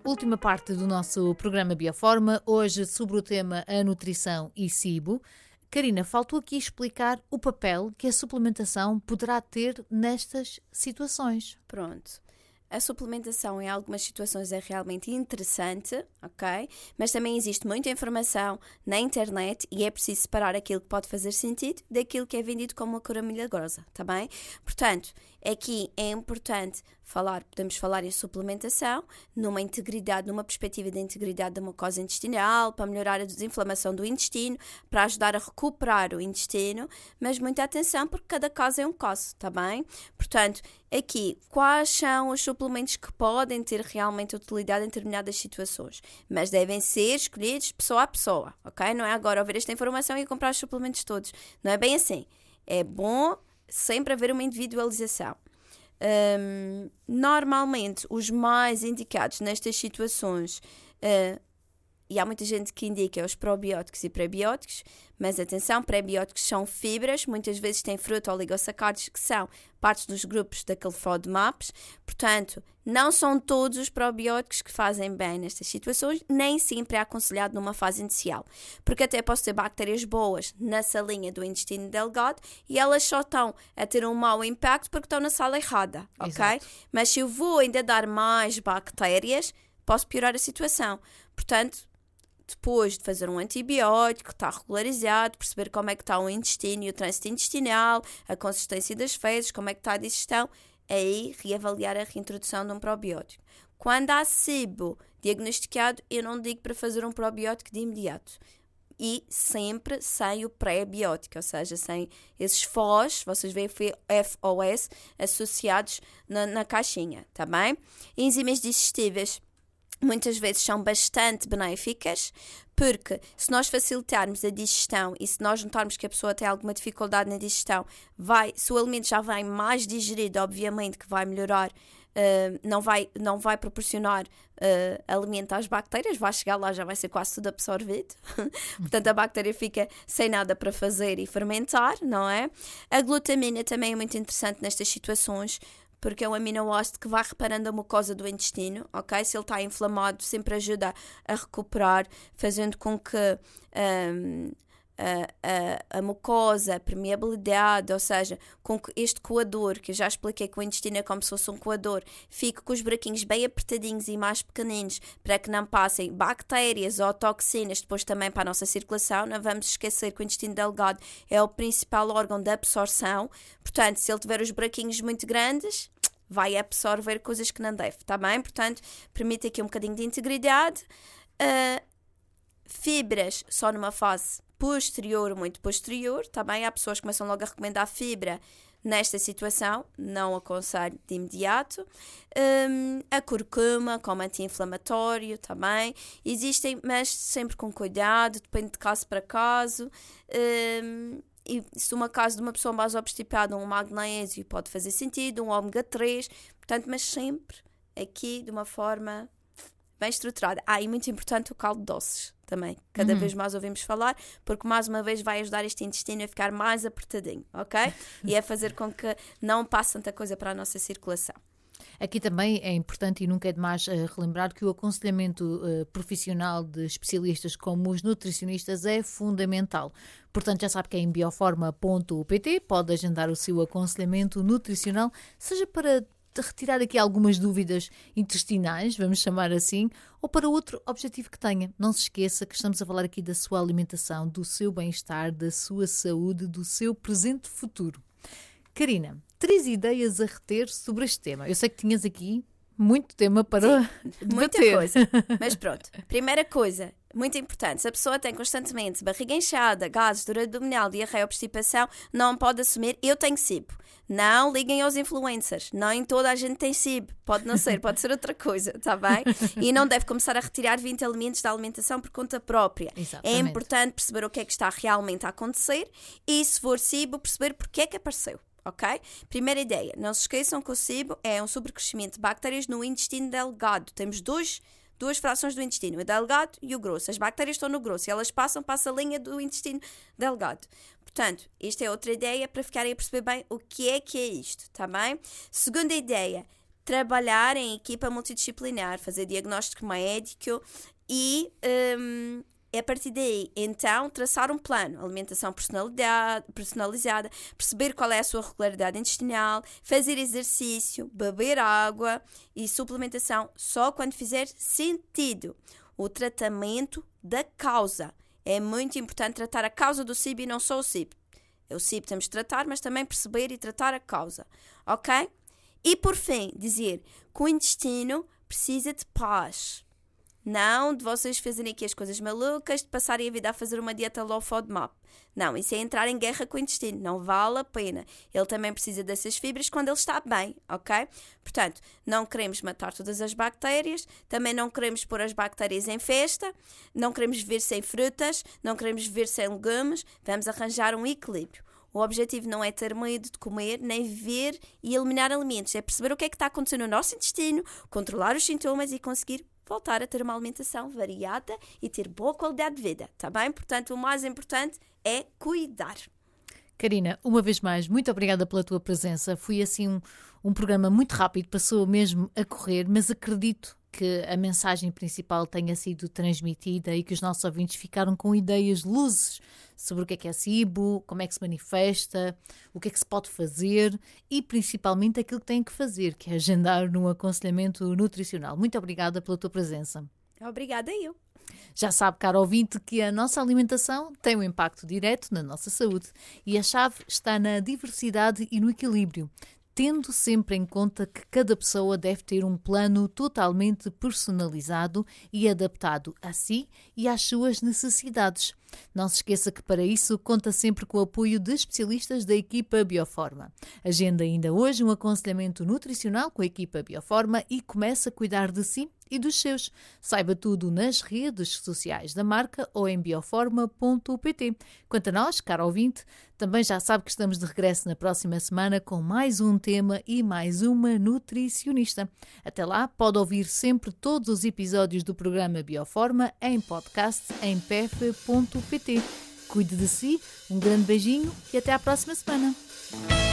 Última parte do nosso programa Bioforma, hoje sobre o tema a nutrição e SIBO. Carina, faltou aqui explicar o papel que a suplementação poderá ter nestas situações. Pronto. A suplementação em algumas situações é realmente interessante, ok? Mas também existe muita informação na internet e é preciso separar aquilo que pode fazer sentido daquilo que é vendido como uma cura milagrosa, tá bem? Portanto, aqui é importante podemos falar em suplementação, numa perspectiva de integridade da mucosa intestinal, para melhorar a desinflamação do intestino, para ajudar a recuperar o intestino, mas muita atenção porque cada caso é um caso, tá bem? Portanto, aqui, quais são os suplementos que podem ter realmente utilidade em determinadas situações? Mas devem ser escolhidos pessoa a pessoa, ok? Não é agora ouvir esta informação e comprar os suplementos todos. Não é bem assim. É bom sempre haver uma individualização. Normalmente, os mais indicados nestas situações, e há muita gente que indica os probióticos e prebióticos, mas atenção, prebióticos são fibras, muitas vezes têm fruta oligossacarídeos que são partes dos grupos daquele FODMAPs, portanto, não são todos os probióticos que fazem bem nestas situações, nem sempre é aconselhado numa fase inicial, porque até posso ter bactérias boas na salinha do intestino delgado e elas só estão a ter um mau impacto porque estão na sala errada, ok? Exato. Mas se eu vou ainda dar mais bactérias, posso piorar a situação, portanto, depois de fazer um antibiótico, está regularizado, perceber como é que está o intestino e o trânsito intestinal, a consistência das fezes, como é que está a digestão, aí reavaliar a reintrodução de um probiótico. Quando há SIBO diagnosticado, eu não digo para fazer um probiótico de imediato. E sempre sem o pré-biótico, ou seja, sem esses FOS, vocês veem FOS associados na caixinha, tá bem? Enzimas digestíveis muitas vezes são bastante benéficas, porque se nós facilitarmos a digestão e se nós notarmos que a pessoa tem alguma dificuldade na digestão, se o alimento já vem mais digerido, obviamente que vai melhorar, não vai proporcionar alimento às bactérias, vai chegar lá, já vai ser quase tudo absorvido. Portanto, a bactéria fica sem nada para fazer e fermentar, não é? A glutamina também é muito interessante nestas situações, porque é um aminoácido que vai reparando a mucosa do intestino, ok? Se ele está inflamado, sempre ajuda a recuperar, fazendo com que a mucosa, a permeabilidade, ou seja, com que este coador, que eu já expliquei que o intestino é como se fosse um coador, fique com os buraquinhos bem apertadinhos e mais pequeninos, para que não passem bactérias ou toxinas depois também para a nossa circulação. Não vamos esquecer que o intestino delgado é o principal órgão de absorção, portanto, se ele tiver os buraquinhos muito grandes, vai absorver coisas que não deve, tá bem? Portanto, permite aqui um bocadinho de integridade. Fibras só numa fase posterior, muito posterior, tá bem? Há pessoas que começam logo a recomendar fibra nesta situação, não aconselho de imediato. A curcuma como anti-inflamatório, tá bem? Existem, mas sempre com cuidado, depende de caso para caso. E se uma caso de uma pessoa mais obstipada, um magnésio pode fazer sentido, um ômega 3, portanto, mas sempre aqui de uma forma bem estruturada. E muito importante o caldo de doces também, cada vez mais ouvimos falar, porque mais uma vez vai ajudar este intestino a ficar mais apertadinho, ok? E a fazer com que não passe tanta coisa para a nossa circulação. Aqui também é importante e nunca é demais relembrar que o aconselhamento profissional de especialistas como os nutricionistas é fundamental. Portanto, já sabe que é em bioforma.pt, pode agendar o seu aconselhamento nutricional, seja para retirar aqui algumas dúvidas intestinais, vamos chamar assim, ou para outro objetivo que tenha. Não se esqueça que estamos a falar aqui da sua alimentação, do seu bem-estar, da sua saúde, do seu presente futuro. Carina, 3 ideias a reter sobre este tema. Eu sei que tinhas aqui muito tema para debater. Muita coisa, mas pronto. Primeira coisa, muito importante, se a pessoa tem constantemente barriga inchada, gases, dor abdominal, diarreia ou obstipação, não pode assumir, eu tenho SIBO. Não liguem aos influencers, nem toda a gente tem SIBO, pode não ser, pode ser outra coisa, está bem? E não deve começar a retirar 20 alimentos da alimentação por conta própria. Exatamente. É importante perceber o que é que está realmente a acontecer e, se for SIBO, perceber porque é que apareceu. Ok? Primeira ideia, não se esqueçam que o SIBO é um sobrecrescimento de bactérias no intestino delgado. Temos duas frações do intestino, o delgado e o grosso. As bactérias estão no grosso e elas passam para a linha do intestino delgado. Portanto, esta é outra ideia para ficarem a perceber bem o que é isto, tá bem? Segunda ideia, trabalhar em equipa multidisciplinar, fazer diagnóstico médico e a partir daí, então, traçar um plano, alimentação personalizada, perceber qual é a sua regularidade intestinal, fazer exercício, beber água e suplementação só quando fizer sentido. O tratamento da causa. É muito importante tratar a causa do SIB e não só o SIB. O SIB temos de tratar, mas também perceber e tratar a causa. Ok? E por fim, dizer que o intestino precisa de paz. Não de vocês fazerem aqui as coisas malucas, de passarem a vida a fazer uma dieta low FODMAP. Não, isso é entrar em guerra com o intestino. Não vale a pena. Ele também precisa dessas fibras quando ele está bem, ok? Portanto, não queremos matar todas as bactérias, também não queremos pôr as bactérias em festa, não queremos viver sem frutas, não queremos viver sem legumes. Vamos arranjar um equilíbrio. O objetivo não é ter medo de comer, nem viver e eliminar alimentos. É perceber o que é que está acontecendo no nosso intestino, controlar os sintomas e conseguir voltar a ter uma alimentação variada e ter boa qualidade de vida, tá bem? Portanto, o mais importante é cuidar. Karina, uma vez mais, muito obrigada pela tua presença. Foi assim um programa muito rápido, passou mesmo a correr, mas acredito que a mensagem principal tenha sido transmitida e que os nossos ouvintes ficaram com ideias, luzes sobre o que é SIBO, como é que se manifesta, o que é que se pode fazer e principalmente aquilo que têm que fazer, que é agendar num aconselhamento nutricional. Muito obrigada pela tua presença. Obrigada eu. Já sabe, caro ouvinte, que a nossa alimentação tem um impacto direto na nossa saúde e a chave está na diversidade e no equilíbrio, tendo sempre em conta que cada pessoa deve ter um plano totalmente personalizado e adaptado a si e às suas necessidades. Não se esqueça que para isso conta sempre com o apoio de especialistas da equipa Bioforma. Agenda ainda hoje um aconselhamento nutricional com a equipa Bioforma e comece a cuidar de si e dos seus. Saiba tudo nas redes sociais da marca ou em bioforma.pt. Quanto a nós, caro ouvinte, também já sabe que estamos de regresso na próxima semana com mais um tema e mais uma nutricionista. Até lá, pode ouvir sempre todos os episódios do programa Bioforma em podcast em pef.pt. Cuide de si, um grande beijinho e até à próxima semana.